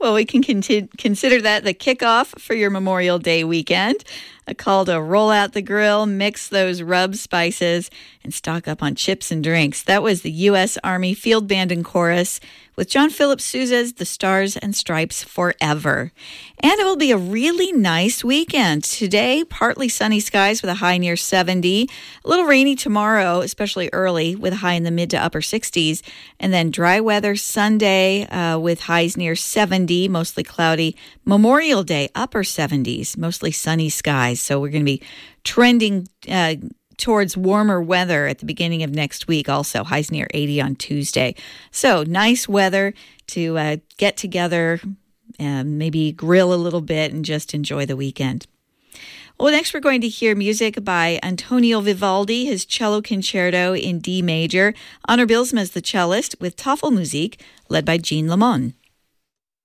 Well, we can consider that the kickoff for your Memorial Day weekend. A call to roll out the grill, mix those rub spices, and stock up on chips and drinks. That was the U.S. Army Field Band and Chorus with John Philip Sousa's The Stars and Stripes Forever. And it will be a really nice weekend. Today, partly sunny skies with a high near 70. A little rainy tomorrow, especially early, with a high in the mid to upper 60s. And then dry weather Sunday with highs near 70, mostly cloudy. Memorial Day, upper 70s, mostly sunny skies. So we're going to be trending towards warmer weather at the beginning of next week. Also, highs near 80 on Tuesday. So nice weather to get together, maybe grill a little bit and just enjoy the weekend. Well, next we're going to hear music by Antonio Vivaldi, his cello concerto in D major. Honor Bylsma is the cellist with Tafelmusik, led by Jean Lamont.